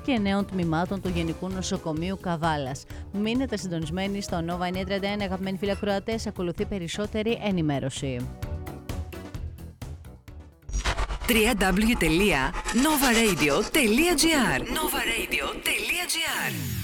και νέων τμήματων του Γενικού Νοσοκομείου Καβάλας. Μείνετε συντονισμένοι στο Nova 931, αγαπημένοι φίλοι ακροατές, ακολουθεί περισσότερη ενημέρωση. www.novaradio.gr